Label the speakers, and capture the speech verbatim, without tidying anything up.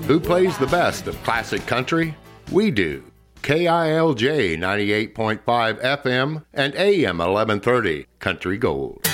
Speaker 1: Who plays the best of classic country? We do. K I L J ninety-eight point five F M and A M eleven thirty Country Gold.